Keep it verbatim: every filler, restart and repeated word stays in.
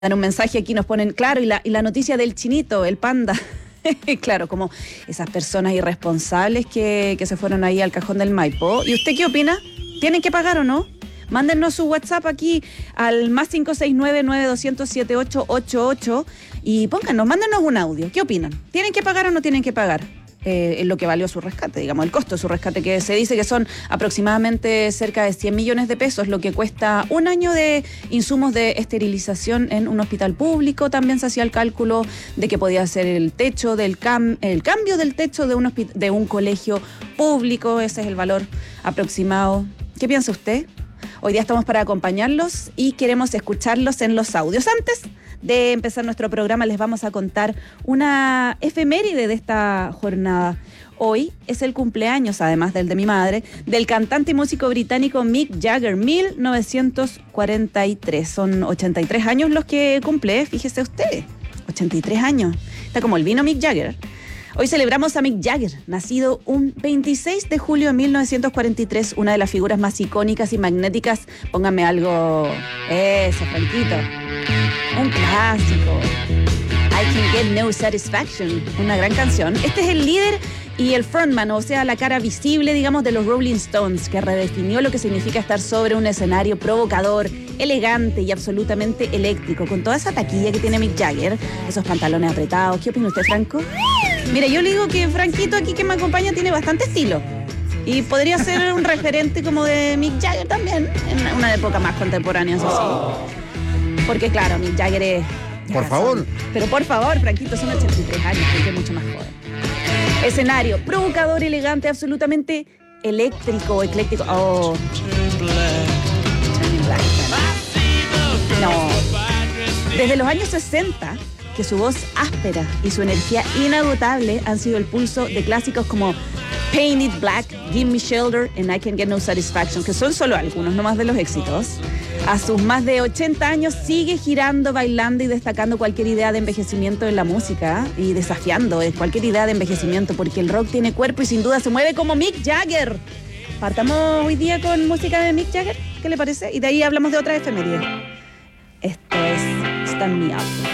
Dan un mensaje aquí, nos ponen, claro, y la, y la noticia del chinito, el panda. Claro, como esas personas irresponsables que, que se fueron ahí al cajón del Maipo. ¿Y usted qué opina? ¿Tienen que pagar o no? Mándennos su WhatsApp aquí al más cinco seis nueve, nueve dos cero cero, siete ocho ocho ocho y pónganos, mándenos un audio. ¿Qué opinan? ¿Tienen que pagar o no tienen que pagar? Eh, en lo que valió su rescate, digamos, el costo de su rescate, que se dice que son aproximadamente cerca de cien millones de pesos, lo que cuesta un año de insumos de esterilización en un hospital público. También se hacía el cálculo de que podía ser el techo del cam el cambio del techo de un, hospi- de un colegio público. Ese es el valor aproximado. ¿Qué piensa usted? Hoy día estamos para acompañarlos y queremos escucharlos en los audios. Antes de empezar nuestro programa, les vamos a contar una efeméride de esta jornada. Hoy es el cumpleaños, además del de mi madre, del cantante y músico británico Mick Jagger, mil novecientos cuarenta y tres. Son ochenta y tres años los que cumple, fíjese usted, ochenta y tres años. Está como el vino Mick Jagger. Hoy celebramos a Mick Jagger, nacido un veintiséis de julio de mil novecientos cuarenta y tres, una de las figuras más icónicas y magnéticas. Póngame algo, eso, Franquito, un clásico. I Can Get No Satisfaction, una gran canción. Este es el líder y el frontman, o sea, la cara visible, digamos, de los Rolling Stones, que redefinió lo que significa estar sobre un escenario provocador, elegante y absolutamente eléctrico, con toda esa taquilla que tiene Mick Jagger, esos pantalones apretados. ¿Qué opina usted, Franco? Mira, yo le digo que Franquito aquí que me acompaña tiene bastante estilo y podría ser un referente como de Mick Jagger también, en una época más contemporánea, eso sí. Porque claro, Mick Jagger es... Por favor. Son, pero por favor, Franquito, son ochenta y tres años, porque es mucho más joven. Escenario, provocador, elegante, absolutamente eléctrico, ecléctico. Oh. No. Desde los años sesenta, que su voz áspera y su energía inagotable han sido el pulso de clásicos como Paint It Black, Give Me Shelter and I Can Get No Satisfaction, que son solo algunos nomás de los éxitos. A sus más de ochenta años sigue girando, bailando y destacando cualquier idea de envejecimiento en la música y desafiando cualquier idea de envejecimiento, porque el rock tiene cuerpo y sin duda se mueve como Mick Jagger. Partamos hoy día con música de Mick Jagger, ¿qué le parece? Y de ahí hablamos de otras efemérides. Esto es Stand Me Up.